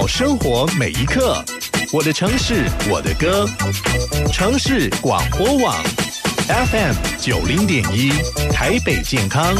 生活每一刻。我的城市，我的歌。城市广播网 FM 90.1，台北健康。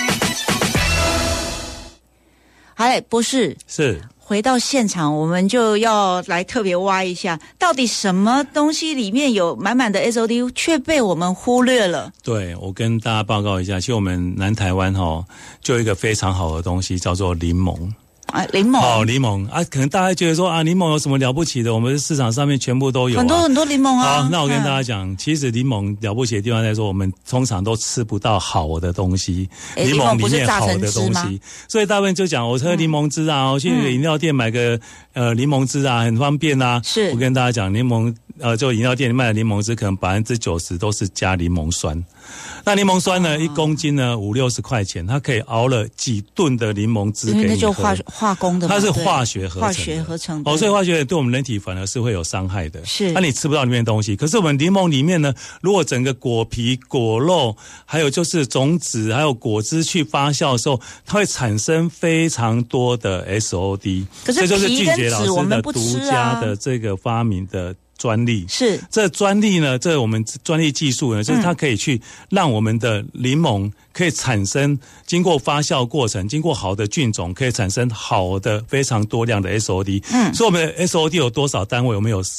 好嘞，博士是。 回到现场，我们就要来特别挖一下，到底什么东西里面有满满的 SOD 却被我们忽略了？ 对，我跟大家报告一下，其实我们南台湾就有一个非常好的东西叫做柠檬。 柠檬柠檬可能大家觉得说柠檬有什么了不起的？我们市场上面全部都有很多很多柠檬啊。 好，那我跟大家讲，其实柠檬了不起的地方在说，我们通常都吃不到好的东西，柠檬里面好的东西，所以大部分就讲我喝柠檬汁啊，我去饮料店买个柠檬汁啊，很方便啊。 是， 我跟大家讲，柠檬就饮料店里卖的柠檬汁，可能90%都是加柠檬酸。那柠檬酸呢，1公斤呢50-60块钱，它可以熬了几吨的柠檬汁给你喝。 那就化工的嘛， 它是化学合成的。所以化学对我们人体反而是会有伤害的。 是， 你吃不到里面的东西。可是我们柠檬里面呢，如果整个果皮、果肉，还有就是种子，还有果汁去发酵的时候，它会产生非常多的 SOD。 可是这就是俊杰老师的独家的这个发明的专利。 是， 这专利呢，这我们专利技术呢，就是它可以去让我们的柠檬可以产生经过发酵过程，经过好的菌种，可以产生好的非常多量的 SOD。所以我们的 SOD 有多少单位？我们有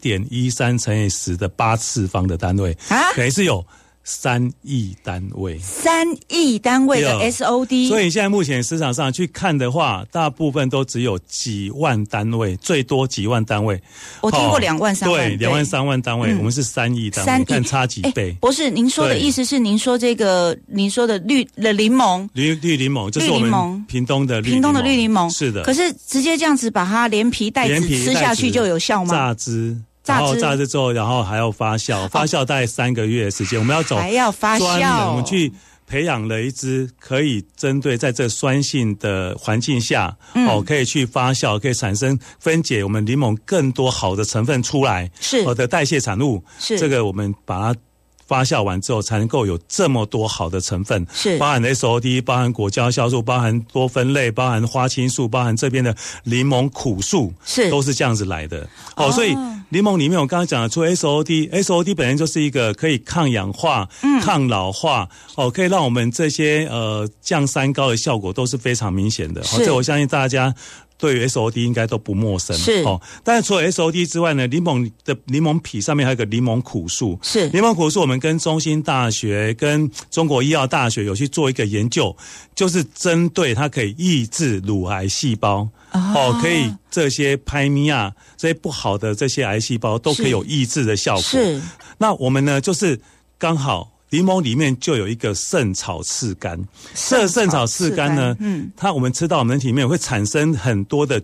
3.13乘以10的8次方的单位，等于是有3亿单位，3 亿单位的 SOD。 所以现在目前市场上去看的话，大部分都只有几万单位，最多几万单位。 我听过2万3万， 对，2万3万单位，我们是3亿单位，看差几倍。 博士，您说的意思是，您说您说的绿柠檬， 绿柠檬就是我们屏东的绿柠檬， 是的。 可是直接这样子把它连皮带籽吃下去就有效吗？ 榨汁。然后榨汁之后，然后还要发酵，发酵大概3个月的时间。我们要走还要发酵， 我们去培养了一支可以针对在这酸性的环境下，可以去发酵，可以产生分解我们柠檬更多好的成分出来， 是的代谢产物。 是这个我们把它发酵完之后，才能够有这么多好的成分， 是包含 SOD， 包含果胶酵素，包含多酚类，包含花青素，包含这边的柠檬苦素， 是都是这样子来的。所以柠檬里面我刚刚讲的，除了 SOD 本身就是一个可以抗氧化、抗老化，可以让我们这些降三高的效果都是非常明显的。这我相信大家对于 SOD 应该都不陌生， 是但是除了 SOD 之外呢，柠檬皮上面还有个柠檬苦素， 是柠檬苦素，我们跟中兴大学、跟中国医药大学有去做一个研究，就是针对它可以抑制乳癌细胞，可以这些拍米亚这些不好的这些癌细胞都可以有抑制的效果。 是， 那我们呢，就是刚好。柠檬里面就有一个圣草刺苷，这圣草刺苷呢，我们吃到我们人体里面会产生很多的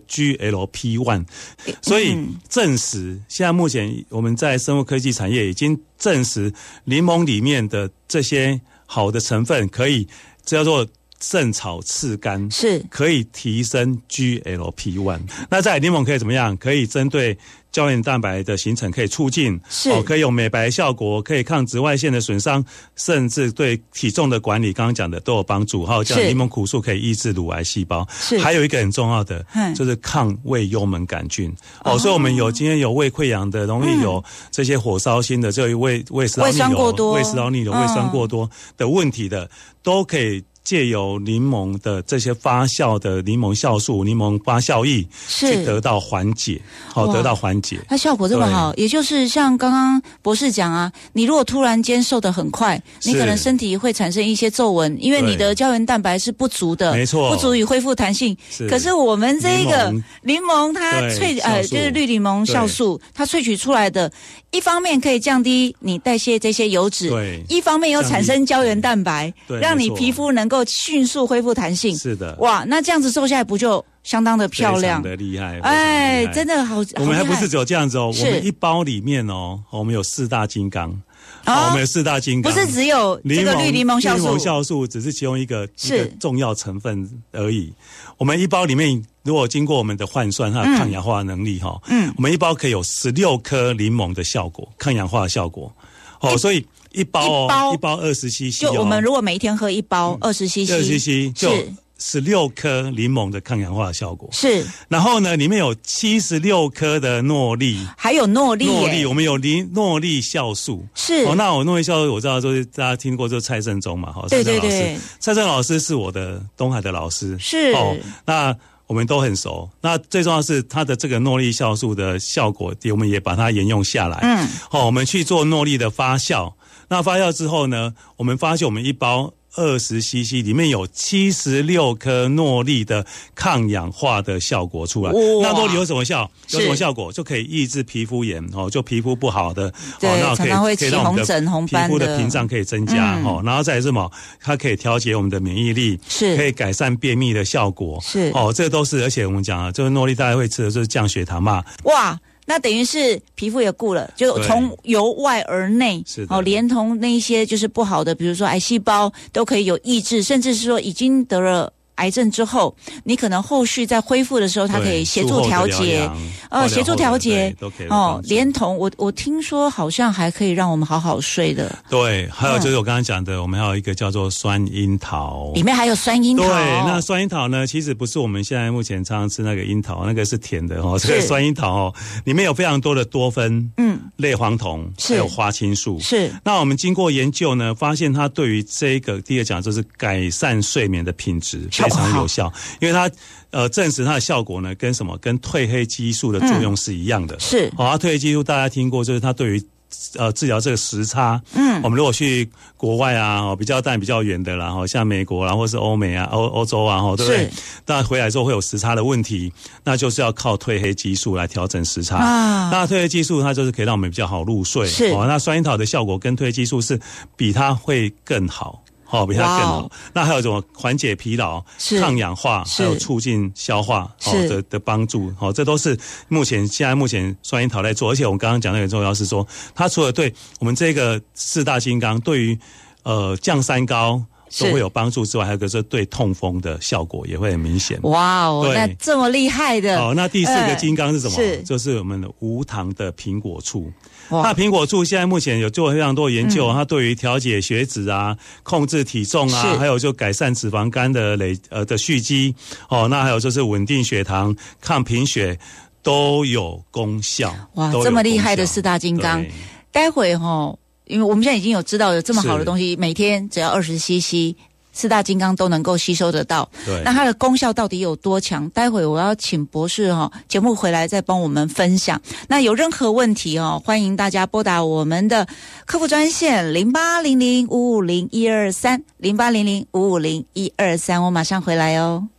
GLP-1，所以证实现在目前我们在生物科技产业已经证实，柠檬里面的这些好的成分可以叫做圣草刺苷， 是可以提升 GLP-1。那在柠檬可以怎么样？可以针对胶原蛋白的形成可以促进，可以有美白效果，可以抗紫外线的损伤，甚至对体重的管理，刚刚讲的都有帮助。还有像柠檬苦素可以抑制乳癌细胞，还有一个很重要的就是抗胃幽门杆菌。所以我们今天有胃溃疡的，容易有这些火烧心的，这胃食道逆流、胃食道逆流、胃酸过多的问题的，都可以借由柠檬的这些发酵的柠檬酵素、柠檬发酵液去得到缓解，得到缓解。 它效果这么好，也就是像刚刚博士讲啊，你如果突然间瘦得很快，你可能身体会产生一些皱纹，因为你的胶原蛋白是不足的， 没错， 不足以恢复弹性。可是我们这个柠檬它就是绿柠檬酵素，它萃取出来的，一方面可以降低你代谢这些油脂，一方面又产生胶原蛋白，让你皮肤能够迅速恢复弹性。 是的， 哇，那这样子瘦下来不就相当的漂亮， 非常的厉害， 真的好。 我们还不是只有这样子我们一包里面我们有4大金刚。我们有4大金刚， 不是只有这个绿柠檬酵素， 绿柠檬酵素只是其中一个重要成分而已。我们一包里面，如果经过我们的换算，它的抗氧化能力我们一包可以有16颗柠檬的效果，抗氧化的效果。所以一包20cc， 就我们如果每一天喝一包20cc， 就 16颗柠檬的抗氧化的效果， 是。 然后呢，里面有76颗的诺丽， 还有诺丽， 我们有诺丽酵素， 是。 那我诺丽酵素我知道，就是大家听过，就是蔡正宗嘛， 对对对， 蔡正老师是我的东海的老师， 是。 那我们都很熟。那最重要的是它的这个诺丽酵素的效果，我们也把它沿用下来。我们去做诺丽的发酵。那发酵之后呢，我们发现我们一包20cc 里面有76颗诺丽的抗氧化的效果出来。那诺丽有什么效？有什么效果？就可以抑制皮肤炎就皮肤不好的， 那常常会起红疹红斑的皮肤的屏障可以增加然后再来是什么？它可以调节我们的免疫力， 是可以改善便秘的效果， 是这都是。而且我们讲就是诺丽大家会吃的就是降血糖嘛。 哇！那等于是皮肤也顾了，就从由外而内，连同那一些就是不好的，比如说癌细胞都可以有抑制，甚至是说已经得了癌症之后，你可能后续在恢复的时候，它可以协助调节，协助调节，连同我听说好像还可以让我们好好睡的。 对，还有就是我刚刚讲的，我们还有一个叫做酸樱桃， 里面还有酸樱桃。 对，那酸樱桃呢，其实不是我们现在目前常常吃那个樱桃，那个是甜的这个酸樱桃里面有非常多的多酚，类黄酮，还有花青素。 是。那我们经过研究呢，发现它对于这个第二讲就是改善睡眠的品质非常有效，因为它证实它的效果呢，跟什么？跟褪黑激素的作用是一样的。 是。 褪黑激素大家听过，就是它对于治疗这个时差。我们如果去国外啊，比较远的啦，像美国啦，或是欧美啊、欧洲啊，对不对？当然回来之后会有时差的问题，那就是要靠褪黑激素来调整时差。那褪黑激素它就是可以让我们比较好入睡。 是。 那酸樱桃的效果跟褪黑激素是比它会更好。比它更好。那还有什么缓解疲劳、抗氧化，还有促进消化的帮助。这都是现在目前酸樱桃在做。而且我们刚刚讲的很重要是说，它除了对我们这个4大金刚对于降三高都会有帮助之外，还有一个是对痛风的效果也会很明显。 哇哦，那这么厉害的。 那第4个金刚是什么？就是我们的无糖的苹果醋。那苹果醋现在目前有做非常多研究，它对于调节血脂啊、控制体重啊，还有就改善脂肪肝的蓄积那还有就是稳定血糖、抗贫血都有功效。哇， 这么厉害的4大金刚，待会因为我们现在已经有知道有这么好的东西，每天只要20cc。4大金刚都能够吸收得到， 对。 那它的功效到底有多强？待会我要请博士节目回来再帮我们分享。那有任何问题欢迎大家拨打我们的客服专线0800550123 0800550123，我马上回来哦。